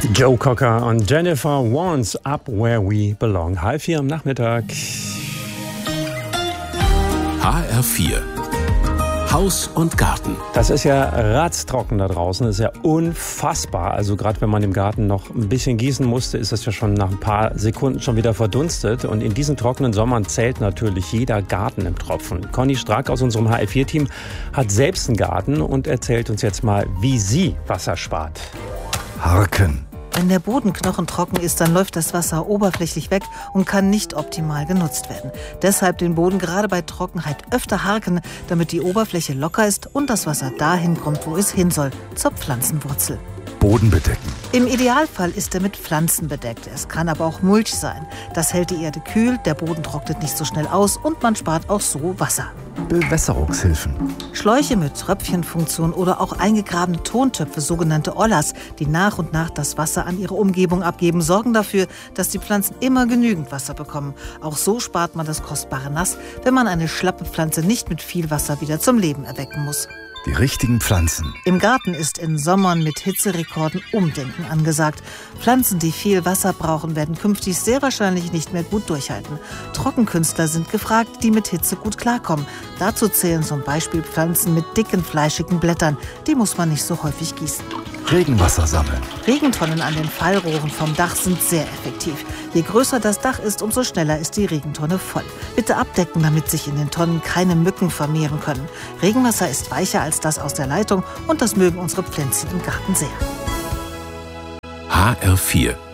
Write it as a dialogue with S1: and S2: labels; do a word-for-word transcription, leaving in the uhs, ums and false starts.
S1: Joe Cocker und Jennifer Warnes, Up Where We Belong. Halb vier am Nachmittag.
S2: H R vier. Haus und Garten.
S1: Das ist ja ratztrocken da draußen. Das ist ja unfassbar. Also gerade wenn man im Garten noch ein bisschen gießen musste, ist das ja schon nach ein paar Sekunden schon wieder verdunstet. Und in diesen trockenen Sommern zählt natürlich jeder Garten im Tropfen. Conny Strack aus unserem H R vier Team hat selbst einen Garten und erzählt uns jetzt mal, wie sie Wasser spart.
S3: Harken.
S4: Wenn der Boden knochentrocken ist, dann läuft das Wasser oberflächlich weg und kann nicht optimal genutzt werden. Deshalb den Boden gerade bei Trockenheit öfter harken, damit die Oberfläche locker ist und das Wasser dahin kommt, wo es hin soll, zur Pflanzenwurzel.
S3: Boden bedecken.
S4: Im Idealfall ist er mit Pflanzen bedeckt. Es kann aber auch Mulch sein. Das hält die Erde kühl, der Boden trocknet nicht so schnell aus und man spart auch so Wasser.
S3: Bewässerungshilfen.
S4: Schläuche mit Tröpfchenfunktion oder auch eingegrabene Tontöpfe, sogenannte Ollas, die nach und nach das Wasser an ihre Umgebung abgeben, sorgen dafür, dass die Pflanzen immer genügend Wasser bekommen. Auch so spart man das kostbare Nass, wenn man eine schlappe Pflanze nicht mit viel Wasser wieder zum Leben erwecken muss.
S3: Die richtigen Pflanzen.
S4: Im Garten ist in Sommern mit Hitzerekorden Umdenken angesagt. Pflanzen, die viel Wasser brauchen, werden künftig sehr wahrscheinlich nicht mehr gut durchhalten. Trockenkünstler sind gefragt, die mit Hitze gut klarkommen. Dazu zählen zum Beispiel Pflanzen mit dicken, fleischigen Blättern. Die muss man nicht so häufig gießen.
S3: Regenwasser sammeln.
S4: Regentonnen an den Fallrohren vom Dach sind sehr effektiv. Je größer das Dach ist, umso schneller ist die Regentonne voll. Bitte abdecken, damit sich in den Tonnen keine Mücken vermehren können. Regenwasser ist weicher als das aus der Leitung und das mögen unsere Pflänzchen im Garten sehr.
S2: H R vier.